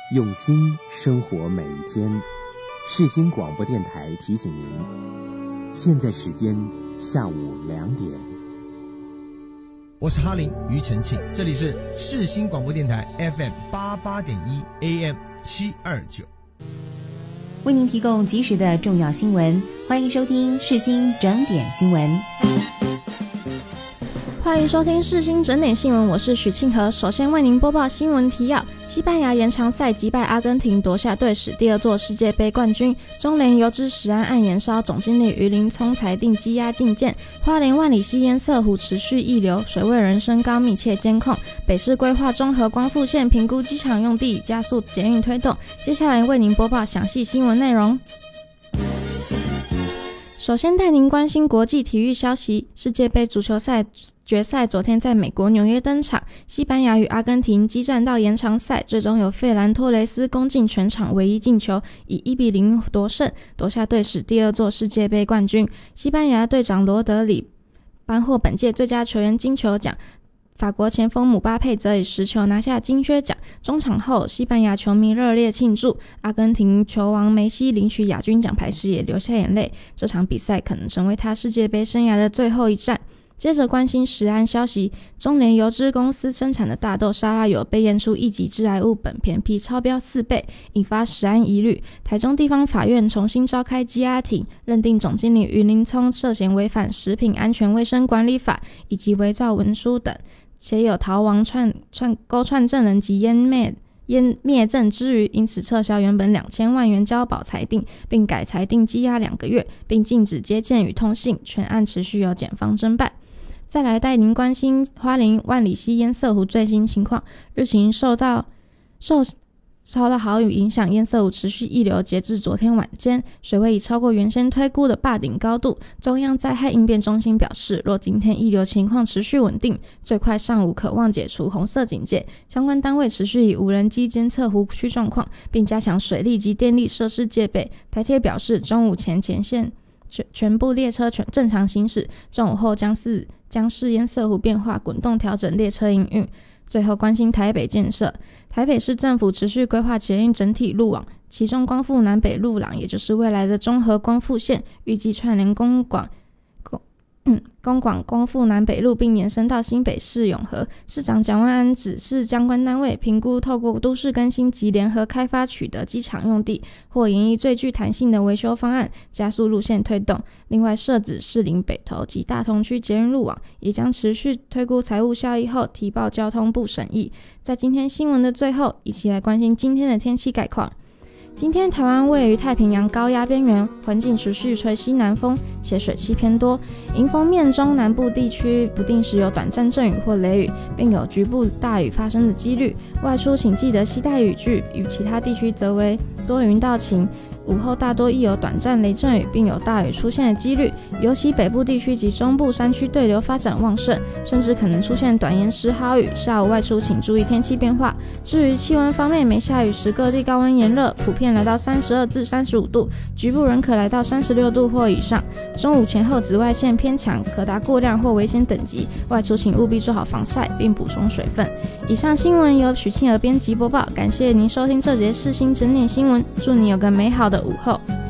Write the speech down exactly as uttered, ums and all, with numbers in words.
用心生活每一天。世新广播电台提醒您，现在时间下午两点。 我是哈林庾澄庆，这里是世新广播电台 F M 八八点一 A M 七二九， 为您提供及时的重要新闻，欢迎收听世新整点新闻。 欢迎收听世新整点新闻，我是许庆和。首先为您播报新闻提要：西班牙延长赛击败阿根廷，夺下队史第二座世界杯冠军。中联油脂食安案延烧，总经理余林聪裁定羁押禁见。花莲万里溪堰塞湖持续溢流，水位人升高，密切监控。北市规划中和光复线评估机场用地，加速捷运推动。接下来为您播报详细新闻内容。首先带您关心国际体育消息，世界杯足球赛决赛昨天在美国纽约登场，西班牙与阿根廷激战到延长赛，最终由费兰托雷斯攻进全场唯一进球，以一比零夺胜，夺下队史第二座世界杯冠军。西班牙队长罗德里颁获本届最佳球员金球奖，法国前锋姆巴佩则以十球拿下金靴奖。中场后，西班牙球迷热烈庆祝，阿根廷球王梅西领取亚军奖牌时也流下眼泪。这场比赛可能成为他世界杯生涯的最后一战。接着关心食安消息，中联油脂公司生产的大豆沙拉油被验出一级致癌物苯偏僻超标四倍，引发食安疑虑。台中地方法院重新召开羁押庭，认定总经理余林聪涉嫌违反食品安全卫生管理法以及伪造文书等，且有逃亡串串勾串证人及湮灭湮灭证之余，因此撤销原本两千万元交保裁定，并改裁定羁押两个月，并禁止接见与通信，全案持续由检方侦办。再来带您关心花莲万里溪堰塞湖最新情况。日前受到受受到豪雨影响，堰塞湖持续溢流，截至昨天晚间，水位已超过原先推估的坝顶高度。中央灾害应变中心表示，若今天溢流情况持续稳定，最快上午可望解除红色警戒。相关单位持续以无人机监测湖区状况，并加强水利及电力设施戒备。台铁表示，中午前前线全全部列车全正常行驶，中午后将是将视堰塞湖变化，滚动调整列车营运。最后关心台北建设，台北市政府持续规划捷运整体路网，其中光复南北路廊，也就是未来的中和光复线，预计串联公广公嗯公广光复南北路，并延伸到新北市永和。市长蒋万安指示相关单位评估透过都市更新及联合开发取得机场用地，或研议最具弹性的维修方案，加速路线推动。另外，设置士林北投及大同区捷运路网，也将持续推估财务效益后提报交通部审议。在今天新闻的最后，一起来关心今天的天气概况。今天台湾位于太平洋高压边缘，环境持续吹西南风，且水汽偏多。迎风面中南部地区不定时有短暂阵雨或雷雨，并有局部大雨发生的几率。外出请记得携带雨具，与其他地区则为多云到晴。午后大多亦有短暂雷阵雨，并有大雨出现的几率，尤其北部地区及中部山区对流发展旺盛，甚至可能出现短延时豪雨。下午外出请注意天气变化。至于气温方面，没下雨时各地高温炎热，普遍来到三十二至三十五度，局部仍可来到三十六度或以上。中午前后紫外线偏强，可达过量或危险等级，外出请务必做好防晒并补充水分。以上新闻由许庆儿编辑播报，感谢您收听这节世新整点新闻，祝你有个美好的午后。